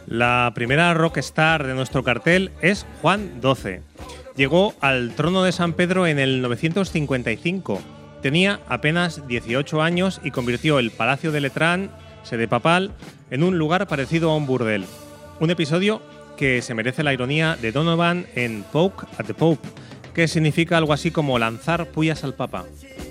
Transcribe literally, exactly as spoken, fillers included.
La primera rockstar de nuestro cartel es Juan doce. Llegó al trono de San Pedro en el novecientos cincuenta y cinco. Tenía apenas dieciocho años y convirtió el Palacio de Letrán, sede papal, en un lugar parecido a un burdel. Un episodio que se merece la ironía de Donovan en Poke at the Pope, que significa algo así como lanzar pullas al Papa.